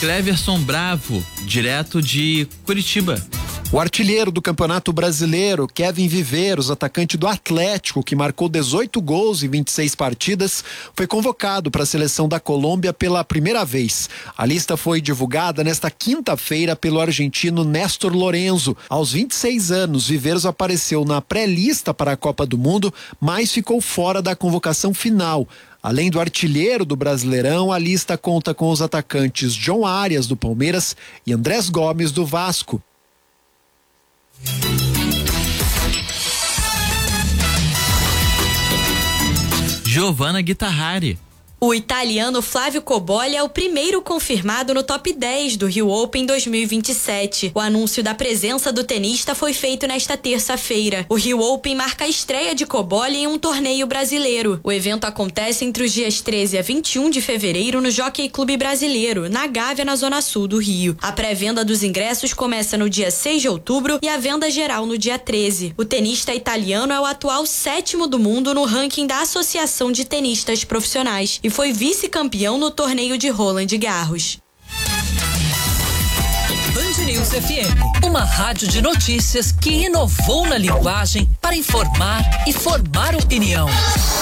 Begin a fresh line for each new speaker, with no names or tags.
Cleverson Bravo, direto de Curitiba.
O artilheiro do Campeonato Brasileiro, Kevin Viveiros, atacante do Atlético, que marcou 18 gols em 26 partidas, foi convocado para a seleção da Colômbia pela primeira vez. A lista foi divulgada nesta quinta-feira pelo argentino Néstor Lorenzo. Aos 26 anos, Viveiros apareceu na pré-lista para a Copa do Mundo, mas ficou fora da convocação final. Além do artilheiro do Brasileirão, a lista conta com os atacantes John Arias, do Palmeiras, e Andrés Gomes, do Vasco.
Giovanna Guitarrari.
O italiano Flávio Cobolli é o primeiro confirmado no top 10 do Rio Open 2027. O anúncio da presença do tenista foi feito nesta terça-feira. O Rio Open marca a estreia de Cobolli em um torneio brasileiro. O evento acontece entre os dias 13 a 21 de fevereiro no Jockey Clube Brasileiro, na Gávea, na zona sul do Rio. A pré-venda dos ingressos começa no dia 6 de outubro e a venda geral no dia 13. O tenista italiano é o atual 7º do mundo no ranking da Associação de Tenistas Profissionais e foi vice-campeão no torneio de Roland Garros.
Band News FM, uma rádio de notícias que inovou na linguagem para informar e formar opinião.